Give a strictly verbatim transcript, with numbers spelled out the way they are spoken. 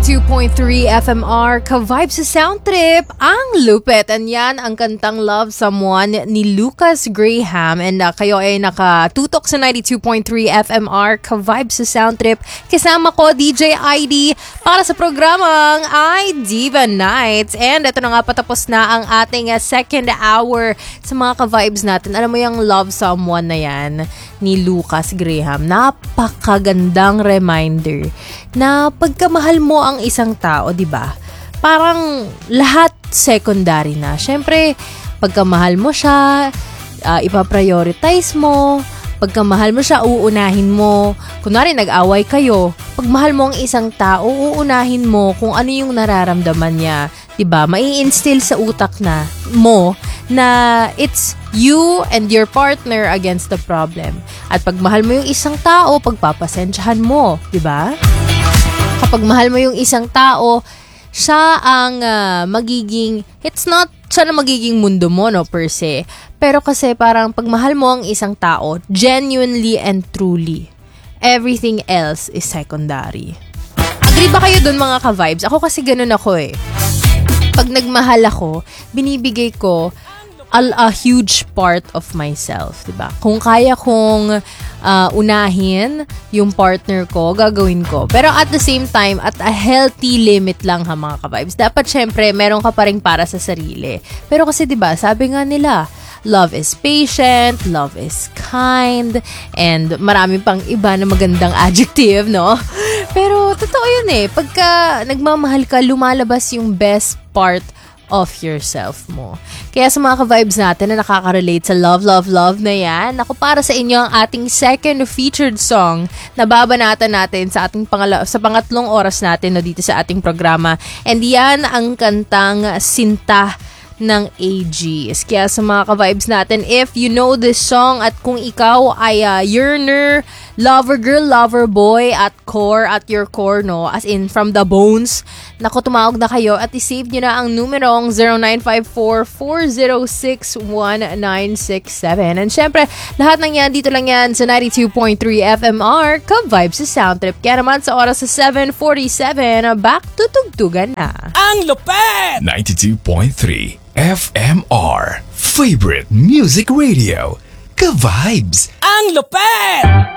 ninety-two point three F M R, ka-vibe sa sound trip, ang lupet. And yan ang kantang Love Someone ni Lucas Graham. And uh, kayo ay nakatutok sa ninety-two point three F M R, ka-vibe sa sound trip. Kasama ko, D J I D, para sa programang I Diva Nights. And ito na nga, patapos na ang ating uh, second hour sa mga ka-vibes natin. Alam mo yung Love Someone na yan ni Lucas Graham, napakagandang reminder na pagkamahal mo ang isang tao, di ba? Parang lahat secondary na. Syempre, pagkamahal mo siya, uh, ipaprioritize mo. Pagkamahal mo siya, uunahin mo. Kunwari, nag-away kayo. Pag mahal mo ang isang tao, uunahin mo kung ano yung nararamdaman niya. Diba? Mai-instill sa utak na mo na it's you and your partner against the problem. At pag mahal mo yung isang tao, pagpapasensyahan mo. Diba? Kapag mahal mo yung isang tao, siya ang uh, magiging, it's not siya na magiging mundo mo, no, per se. Pero kasi parang pag mahal mo ang isang tao, genuinely and truly, everything else is secondary. Agree ba kayo dun, mga ka-vibes? Ako kasi ganun ako eh. Pag nagmahal ako, binibigay ko a, a huge part of myself, diba? Kung kaya kong uh, unahin yung partner ko, gagawin ko. Pero at the same time, at a healthy limit lang, ha, mga ka-vibes. Dapat syempre, meron ka pa rin para sa sarili. Pero kasi diba, sabi nga nila, love is patient, love is kind, and marami pang iba na magandang adjective, no? Pero totoo yun eh. Pagka nagmamahal ka, lumalabas yung best part of yourself mo. Kaya sa mga ka-vibes natin na nakaka-relate sa love, love, love na yan, ako, para sa inyo ang ating second featured song na babanatan natin sa ating pangala- sa pangatlong oras natin, no, dito sa ating programa. And yan ang kantang Sinta ng A Gs. Kaya sa mga ka-vibes natin, if you know this song at kung ikaw ay uh, yearner, lover girl, lover boy at core, at your core, no, as in from the bones, naku, tumawag na kayo at isave nyo na ang numerong zero nine five four, four zero six, one nine six seven. And syempre, lahat ng yan, dito lang yan sa ninety-two point three F M R, ka-vibes sa sound trip. Kaya naman sa oras sa seven forty-seven, back to tugtugan na. Ang lupet! ninety-two point three F M R, favorite music radio, ka-vibes. Ang lupet!